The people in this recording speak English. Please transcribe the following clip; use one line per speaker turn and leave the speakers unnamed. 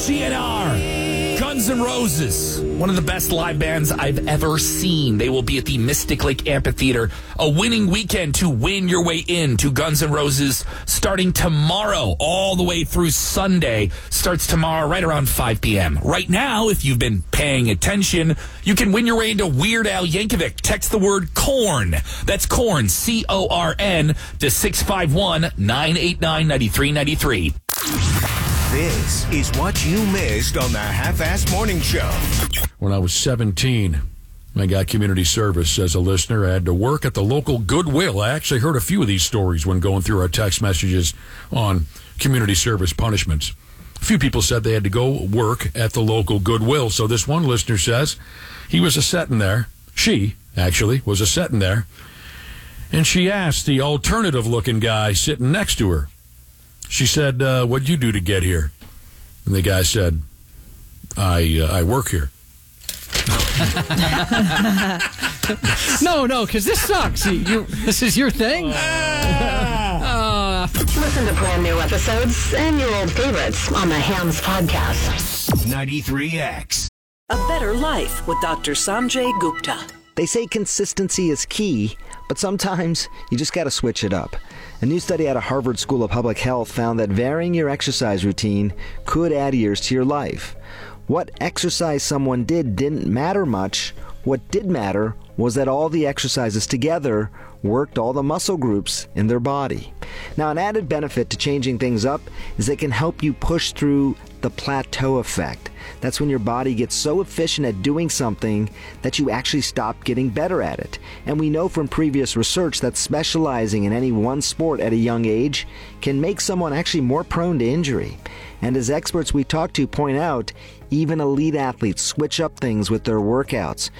GNR, Guns N' Roses, one of the best live bands I've ever seen. They will be at the Mystic Lake Amphitheater, a winning weekend to win your way in to Guns N' Roses starting tomorrow all the way through Sunday. Starts tomorrow right around 5 p.m. Right now, if you've been paying attention, you can win your way into Weird Al Yankovic. Text the word CORN. That's CORN, C-O-R-N, to 651-989-9393.
This is what you missed on the Half-Ass Morning Show.
When I was 17, I got community service as a listener. I had to work at the local Goodwill. I actually heard a few of these stories when going through our text messages on community service punishments. A few people said they had to go work at the local Goodwill. So this one listener says he was a-setting there. She, actually, was a-setting there. And she asked the alternative-looking guy sitting next to her. She said, what'd you do to get here? And the guy said, I work here.
No, because this sucks. This is your thing?
Listen to brand new episodes and your old favorites on the Hams Podcast.
93X.
A Better Life with Dr. Sanjay Gupta.
They say consistency is key, but sometimes you just got to switch it up. A new study out of Harvard School of Public Health found that varying your exercise routine could add years to your life. What exercise someone did didn't matter much. What did matter was that all the exercises together worked all the muscle groups in their body. Now, an added benefit to changing things up is it can help you push through the plateau effect. That's when your body gets so efficient at doing something that you actually stop getting better at it. And we know from previous research that specializing in any one sport at a young age can make someone actually more prone to injury. And as experts we talk to point out, even elite athletes switch up things with their workouts.